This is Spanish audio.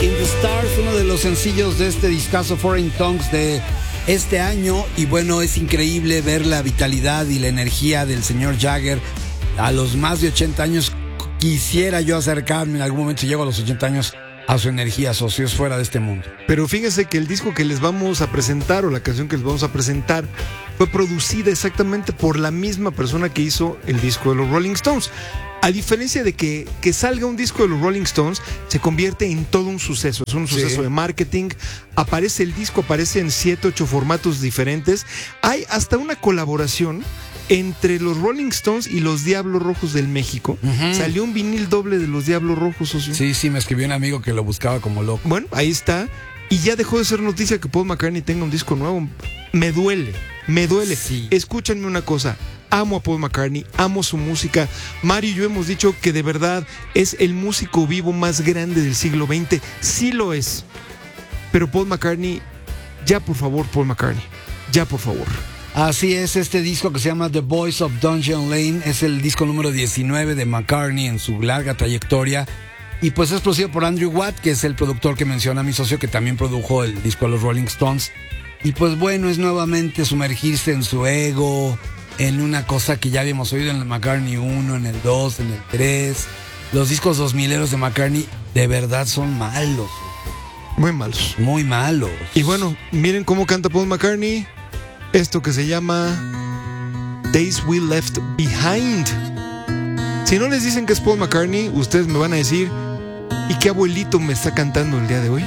In the Stars, uno de los sencillos de este discazo Foreign Tongues de este año. Y bueno, es increíble ver la vitalidad y la energía del señor Jagger a los más de 80 años. Quisiera yo acercarme en algún momento, si llego a los 80 años, a su energía, socios, fuera de este mundo. Pero fíjense que el disco que les vamos a presentar, o la canción que les vamos a presentar, fue producida exactamente por la misma persona que hizo el disco de los Rolling Stones. A diferencia de que salga un disco de los Rolling Stones, se convierte en todo un suceso. Es un suceso de marketing. Aparece el disco, aparece en 7, 8 formatos diferentes. Hay hasta una colaboración entre los Rolling Stones y los Diablos Rojos del México. Salió un vinil doble de los Diablos Rojos, socio. Sí, me escribió un amigo que lo buscaba como loco. Bueno, ahí está. Y ya dejó de ser noticia que Paul McCartney tenga un disco nuevo. Me duele. Sí. Escúchenme una cosa. Amo a Paul McCartney, amo su música. Mario y yo hemos dicho que de verdad es el músico vivo más grande del siglo XX. Sí lo es. Pero Paul McCartney, ya por favor, Paul McCartney. Ya por favor. Así es, este disco que se llama The Boys of Dungeon Lane es el disco número 19 de McCartney en su larga trayectoria. Y pues es producido por Andrew Watt, que es el productor que menciona mi socio, que también produjo el disco de los Rolling Stones. Y pues bueno, es nuevamente sumergirse en su ego, en una cosa que ya habíamos oído en el McCartney 1, en el 2, en el 3. Los discos 2000eros de McCartney de verdad son malos. Muy malos. Muy malos. Y bueno, miren cómo canta Paul McCartney. Esto que se llama Days We Left Behind. Si no les dicen que es Paul McCartney, ustedes me van a decir, ¿y qué abuelito me está cantando el día de hoy?